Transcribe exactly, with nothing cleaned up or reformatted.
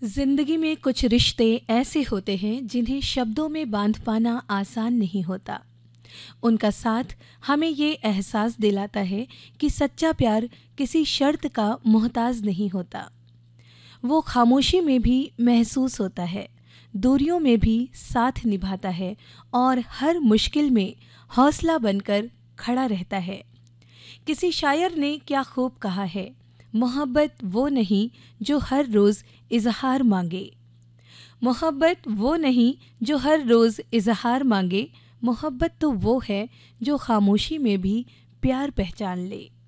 जिंदगी में कुछ रिश्ते ऐसे होते हैं जिन्हें शब्दों में बांध पाना आसान नहीं होता। उनका साथ हमें ये एहसास दिलाता है कि सच्चा प्यार किसी शर्त का मोहताज नहीं होता। वो खामोशी में भी महसूस होता है, दूरियों में भी साथ निभाता है और हर मुश्किल में हौसला बनकर खड़ा रहता है। किसी शायर ने क्या खूब कहा है, मोहब्बत वो नहीं जो हर रोज़ इजहार मांगे। मोहब्बत वो नहीं जो हर रोज़ इजहार मांगे। मोहब्बत तो वो है जो खामोशी में भी प्यार पहचान ले।